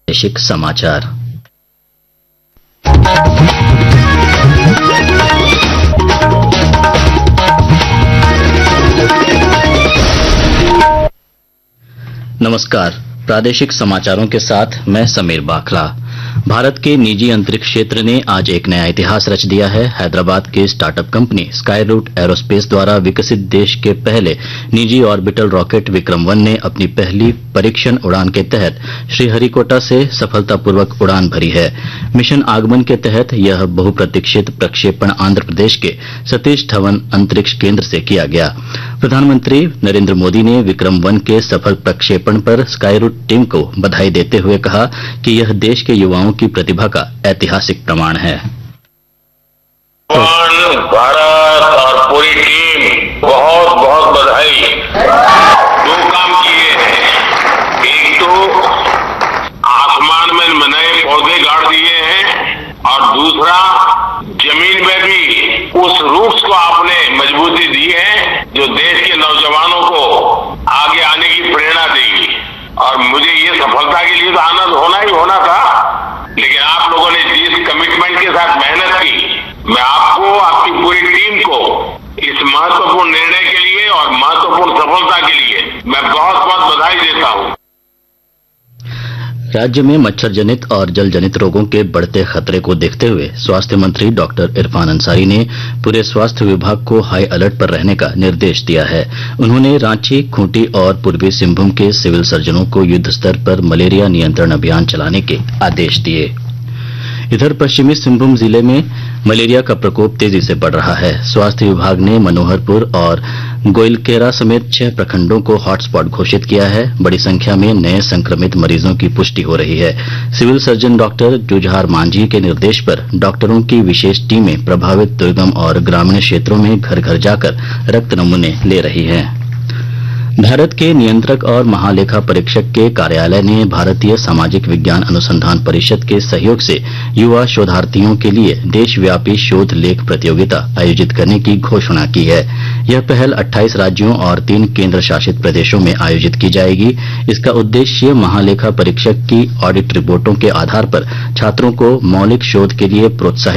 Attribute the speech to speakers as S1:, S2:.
S1: प्रादेशिक समाचार। नमस्कार, प्रादेशिक समाचारों के साथ मैं समीर बाखला। भारत के निजी अंतरिक्ष क्षेत्र ने आज एक नया इतिहास रच दिया है। हैदराबाद की स्टार्टअप कंपनी स्काईरूट एरोस्पेस द्वारा विकसित देश के पहले निजी ऑर्बिटल रॉकेट विक्रम-1 ने अपनी पहली परीक्षण उड़ान के तहत श्रीहरिकोटा से सफलतापूर्वक उड़ान भरी है। मिशन आगमन के तहत यह बहुप्रतीक्षित प्रक्षेपण आंध्र प्रदेश के सतीश धवन अंतरिक्ष केंद्र से किया गया। प्रधानमंत्री नरेंद्र मोदी ने विक्रम-1 के सफल प्रक्षेपण पर स्काईरूट टीम को बधाई देते हुए कहा कि यह देश के युवाओं की प्रतिभा का ऐतिहासिक प्रमाण है।
S2: भारत और पूरी टीम बहुत बहुत बधाई। दो काम किए हैं, एक तो आसमान में नए पौधे गाड़ दिए हैं और दूसरा जमीन में भी उस रूट्स को आपने मजबूती दी है जो देश के नौजवानों को आगे आने की प्रेरणा देगी। और मुझे ये सफलता के लिए तो आनंद होना था, लेकिन आप लोगों ने जिस कमिटमेंट के साथ मेहनत की, मैं आपको, आपकी पूरी टीम को इस महत्वपूर्ण निर्णय के लिए और महत्वपूर्ण सफलता के लिए मैं बहुत बहुत बधाई देता हूं।
S1: राज्य में मच्छर जनित और जल जनित रोगों के बढ़ते खतरे को देखते हुए स्वास्थ्य मंत्री डॉक्टर इरफान अंसारी ने पूरे स्वास्थ्य विभाग को हाई अलर्ट पर रहने का निर्देश दिया है। उन्होंने रांची, खूंटी और पूर्वी सिंहभूम के सिविल सर्जनों को युद्ध स्तर पर मलेरिया नियंत्रण अभियान चलाने के आदेश दिए। इधर पश्चिमी सिंहभूम जिले में मलेरिया का प्रकोप तेजी से बढ़ रहा है। स्वास्थ्य विभाग ने मनोहरपुर और गोइलकेरा समेत 6 प्रखंडों को हॉटस्पॉट घोषित किया है। बड़ी संख्या में नए संक्रमित मरीजों की पुष्टि हो रही है। Civil surgeon doctor Jujhar Manjhi के निर्देश पर डॉक्टरों की विशेष टीमें प्रभावित दुर्गम और ग्रामीण क्षेत्रों में घर घर जाकर रक्त नमूने ले रही हैं। भारत के नियंत्रक और महालेखा परीक्षक के कार्यालय ने भारतीय सामाजिक विज्ञान अनुसंधान परिषद के सहयोग से युवा शोधार्थियों के लिए देशव्यापी शोध लेख प्रतियोगिता आयोजित करने की घोषणा की है। यह पहल 28 राज्यों और 3 केंद्र शासित प्रदेशों में आयोजित की जाएगी। इसका उद्देश्य महालेखा परीक्षक की ऑडिट रिपोर्टों के आधार पर छात्रों को मौलिक शोध के लिए प्रोत्साहित